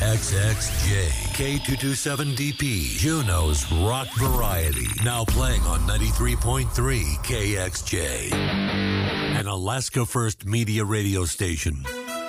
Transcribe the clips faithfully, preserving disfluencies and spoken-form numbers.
X X J, K two twenty-seven D P, Juneau's Rock Variety. Now playing on ninety-three point three K X J, an Alaska First Media radio station.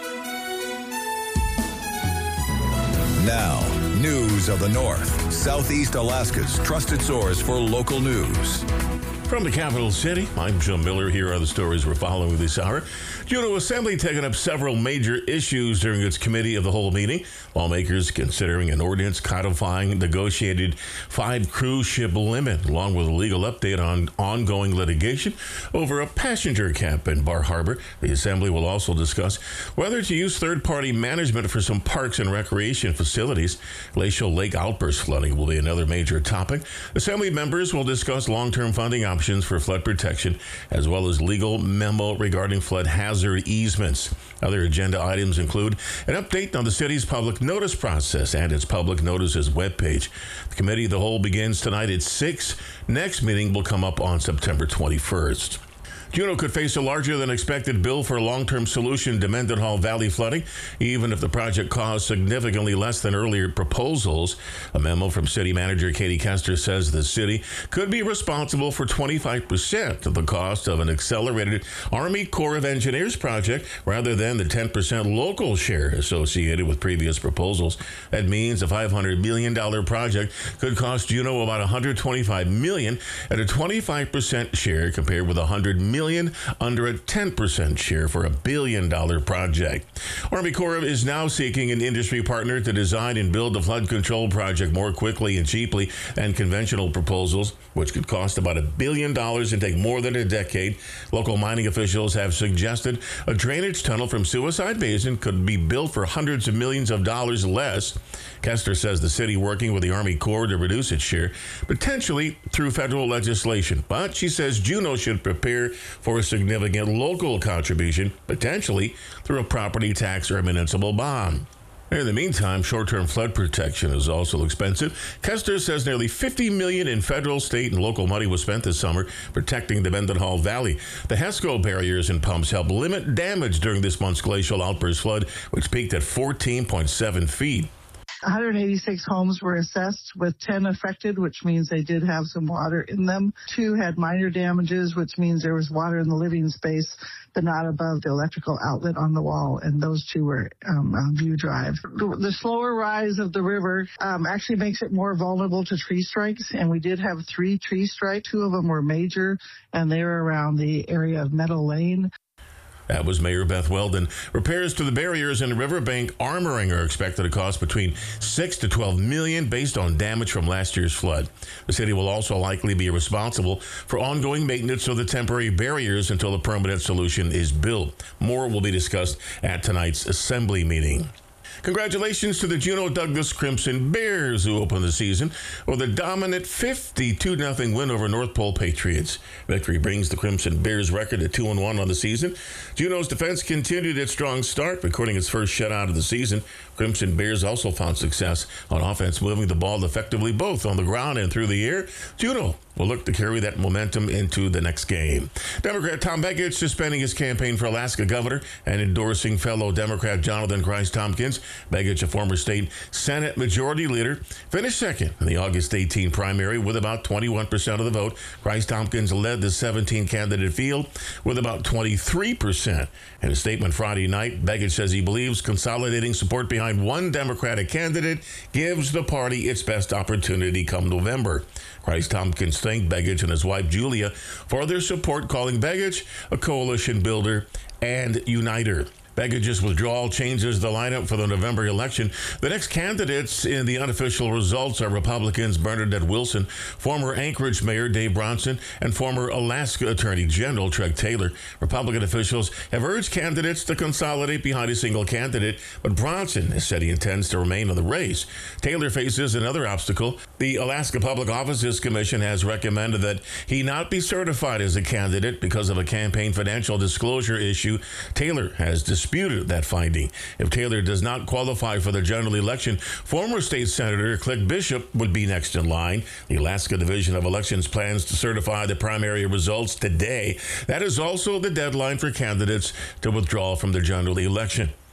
Now, news of the North, Southeast Alaska's trusted source for local news. From the capital city, I'm Jim Miller. Here are the stories we're following this hour. Juneau Assembly taking up several major issues during its committee of the whole meeting. Lawmakers considering an ordinance codifying negotiated five cruise ship limit, along with a legal update on ongoing litigation over a passenger camp in Bar Harbor. The Assembly will also discuss whether to use third-party management for some parks and recreation facilities. Glacial Lake outburst flooding will be another major topic. Assembly members will discuss long-term funding options options for flood protection, as well as legal memo regarding flood hazard easements. Other agenda items include an update on the city's public notice process and its public notices webpage. The committee of the whole begins tonight at six. Next meeting will come up on September twenty-first. Juneau could face a larger than expected bill for a long-term solution to Mendenhall Valley flooding, even if the project costs significantly less than earlier proposals. A memo from City Manager Katie Kester says the city could be responsible for twenty-five percent of the cost of an accelerated Army Corps of Engineers project rather than the ten percent local share associated with previous proposals. That means a five hundred million dollars project could cost Juneau about one hundred twenty-five million dollars at a twenty-five percent share, compared with one hundred million dollars under a ten percent share for a billion dollar project. Army Corps is now seeking an industry partner to design and build the flood control project more quickly and cheaply than conventional proposals, which could cost about a billion dollars and take more than a decade. Local mining officials have suggested a drainage tunnel from Suicide Basin could be built for hundreds of millions of dollars less. Kester says the city working with the Army Corps to reduce its share, potentially through federal legislation. But she says Juneau should prepare for a significant local contribution, potentially through a property tax or a municipal bond. In the meantime, short-term flood protection is also expensive. Kester says nearly fifty million dollars in federal, state, and local money was spent this summer protecting the Mendenhall Valley. The HESCO barriers and pumps help limit damage during this month's glacial outburst flood, which peaked at fourteen point seven feet. one hundred eighty-six homes were assessed, with ten affected, which means they did have some water in them. Two had minor damages, which means there was water in the living space, but not above the electrical outlet on the wall, and those two were um, on View Drive. The, the slower rise of the river um, actually makes it more vulnerable to tree strikes, and we did have three tree strikes. Two of them were major, and they were around the area of Meadow Lane. That was Mayor Beth Weldon. Repairs to the barriers and the riverbank armoring are expected to cost between six to twelve million dollars based on damage from last year's flood. The city will also likely be responsible for ongoing maintenance of the temporary barriers until a permanent solution is built. More will be discussed at tonight's assembly meeting. Congratulations to the Juneau Douglas Crimson Bears, who opened the season with a dominant fifty-two nothing win over North Pole Patriots. Victory brings the Crimson Bears record to two and one on the season. Juneau's defense continued its strong start, recording its first shutout of the season. Crimson Bears also found success on offense, moving the ball effectively both on the ground and through the air. Juneau will look to carry that momentum into the next game. Democrat Tom Begich suspending his campaign for Alaska governor and endorsing fellow Democrat Jonathan Christ Tompkins. Begich, a former state Senate majority leader, finished second in the August eighteenth primary with about twenty-one percent of the vote. Christ Tompkins led the seventeen-candidate field with about twenty-three percent. In a statement Friday night, Begich says he believes consolidating support behind one Democratic candidate gives the party its best opportunity come November. Christ Tompkins thanked Begich and his wife Julia for their support, calling Begich a coalition builder and uniter. Begich's withdrawal changes the lineup for the November election. The next candidates in the unofficial results are Republicans Bernadette Wilson, former Anchorage Mayor Dave Bronson, and former Alaska Attorney General Treg Taylor. Republican officials have urged candidates to consolidate behind a single candidate, but Bronson has said he intends to remain in the race. Taylor faces another obstacle. The Alaska Public Offices Commission has recommended that he not be certified as a candidate because of a campaign financial disclosure issue. Taylor has disputed that finding. If Taylor does not qualify for the general election, former state senator Click Bishop would be next in line. The Alaska Division of Elections plans to certify the primary results today. That is also the deadline for candidates to withdraw from the general election.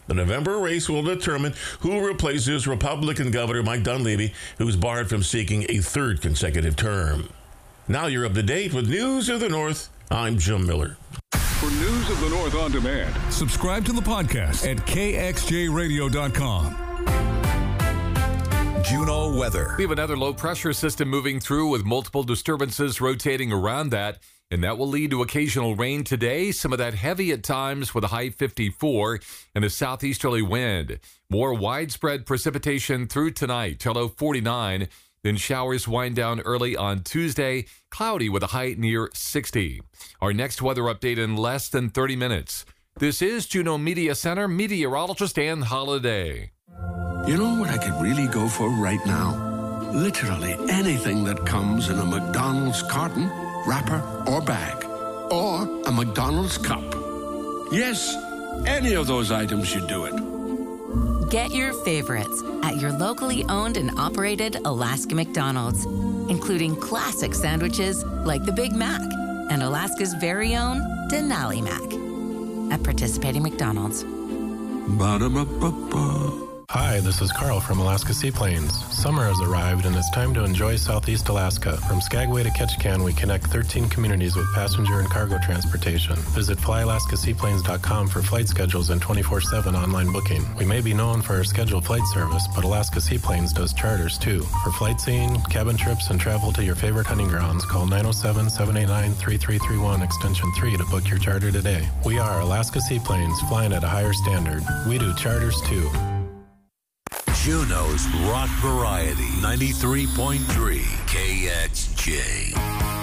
The November race will determine who replaces Republican Governor Mike Dunleavy, who's barred from seeking a third consecutive term. Now you're up to date with News of the North. I'm Jim Miller. For News of the North on demand, subscribe to the podcast at K X J radio dot com. Juneau weather. We have another low pressure system moving through with multiple disturbances rotating around that, and that will lead to occasional rain today. Some of that heavy at times with a high fifty-four and a southeasterly wind. More widespread precipitation through tonight till low forty-nine. Then showers wind down early on Tuesday, cloudy with a high near sixty. Our next weather update in less than thirty minutes. This is Juneau Media Center meteorologist Ann Holiday. You know what I could really go for right now? Literally anything that comes in a McDonald's carton, wrapper, or bag. Or a McDonald's cup. Yes, any of those items should do it. Get your favorites at your locally owned and operated Alaska McDonald's, including classic sandwiches like the Big Mac and Alaska's very own Denali Mac. At participating McDonald's. Ba-da-ba-ba-ba. Hi, this is Carl from Alaska Seaplanes. Summer has arrived and it's time to enjoy Southeast Alaska. From Skagway to Ketchikan, we connect thirteen communities with passenger and cargo transportation. Visit fly alaska seaplanes dot com for flight schedules and twenty-four seven online booking. We may be known for our scheduled flight service, but Alaska Seaplanes does charters too. For flight seeing, cabin trips, and travel to your favorite hunting grounds, call nine oh seven, seven eight nine, three three three one extension three to book your charter today. We are Alaska Seaplanes, flying at a higher standard. We do charters too. Juneau's Rock Variety, ninety-three point three K X J.